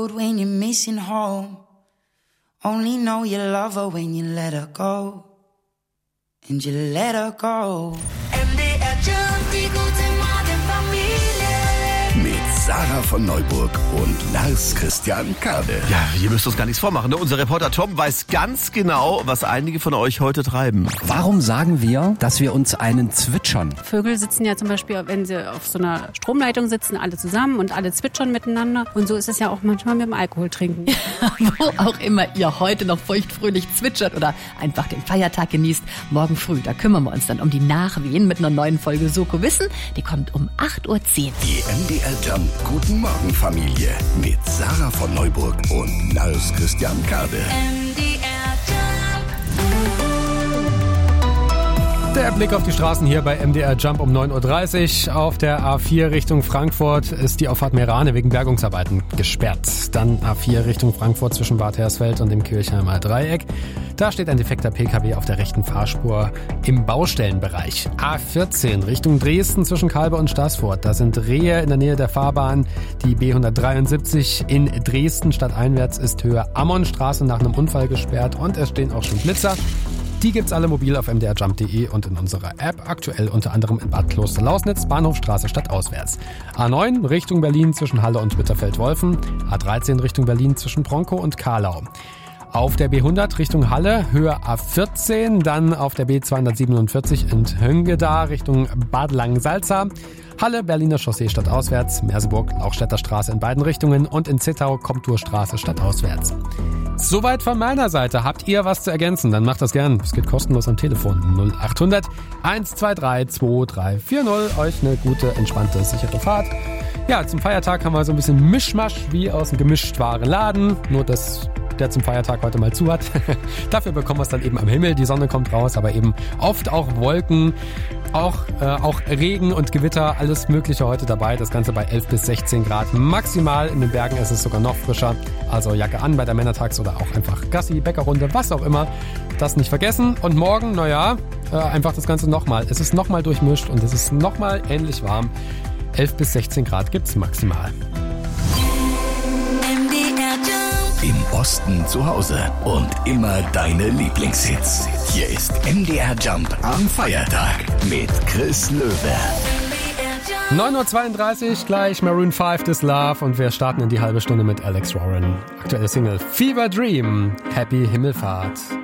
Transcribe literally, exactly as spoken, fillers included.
road when you're missing home. Only know you love her when you let her go. And you let her go. M D R Jump, die gute Morgenfamilie. Mit Sarah von Neuburg und Lars Christian Kade. Ja, ihr müsst uns gar nichts vormachen, ne? Unser Reporter Tom weiß ganz genau, was einige von euch heute treiben. Warum sagen wir, dass wir uns einen zwitschern? Vögel sitzen ja zum Beispiel, wenn sie auf so einer Stromleitung sitzen, alle zusammen und alle zwitschern miteinander. Und so ist es ja auch manchmal mit dem Alkohol trinken. Wo auch immer ihr heute noch feuchtfröhlich zwitschert oder einfach den Feiertag genießt, morgen früh, da kümmern wir uns dann um die Nachwehen mit einer neuen Folge Soko Wissen. Die kommt um acht Uhr zehn. Die M D R Jump Guten Morgen Familie mit Sarah von Neuburg und Lars Christian Kade. M D R Jump. Der Blick auf die Straßen hier bei M D R Jump um neun Uhr dreißig. Auf der A vier Richtung Frankfurt ist die Auffahrt Meerane wegen Bergungsarbeiten gesperrt. Dann A vier Richtung Frankfurt zwischen Bad Hersfeld und dem Kirchheimer Dreieck. Da steht ein defekter P K W auf der rechten Fahrspur im Baustellenbereich. A vierzehn Richtung Dresden zwischen Kalbe und Staßfurt. Da sind Rehe in der Nähe der Fahrbahn. Die B hundertdreiundsiebzig in Dresden stadteinwärts ist Höhe Ammonstraße nach einem Unfall gesperrt und es stehen auch schon Blitzer. Die gibt's alle mobil auf m d r jump punkt d e und in unserer App, aktuell unter anderem in Bad Kloster-Lausnitz, Bahnhofstraße stadtauswärts. A neun Richtung Berlin zwischen Halle und Bitterfeld-Wolfen, A dreizehn Richtung Berlin zwischen Bronkow und Karlau. Auf der B hundert Richtung Halle, Höhe A vierzehn, dann auf der B zweihundertsiebenundvierzig in Höngeda Richtung Bad Langensalza. Halle, Berliner Chaussee stadtauswärts, Merseburg, Lauchstädter Straße in beiden Richtungen und in Zittau, Komturstraße stadtauswärts. Soweit von meiner Seite. Habt ihr was zu ergänzen? Dann macht das gern. Es geht kostenlos am Telefon. null acht hundert eins zwei drei zwei drei vier null. Euch eine gute, entspannte, sichere Fahrt. Ja, zum Feiertag haben wir so ein bisschen Mischmasch wie aus einem Gemischtwarenladen. Nur, dass der zum Feiertag heute mal zu hat. Dafür bekommen wir es dann eben am Himmel. Die Sonne kommt raus, aber eben oft auch Wolken, auch, äh, auch Regen und Gewitter, alles Mögliche heute dabei. Das Ganze bei elf bis sechzehn Grad maximal. In den Bergen ist es sogar noch frischer. Also Jacke an bei der Männertags- oder auch einfach Gassi, Bäckerrunde, was auch immer. Das nicht vergessen. Und morgen, naja, äh, einfach das Ganze nochmal. Es ist nochmal durchmischt und es ist nochmal ähnlich warm. elf bis sechzehn Grad gibt's maximal. Im Osten zu Hause und immer deine Lieblingshits. Hier ist M D R Jump am Feiertag mit Chris Löwe. neun Uhr zweiunddreißig, gleich Maroon fünf, This Love und wir starten in die halbe Stunde mit Alex Warren. Aktuelle Single Fever Dream, Happy Himmelfahrt.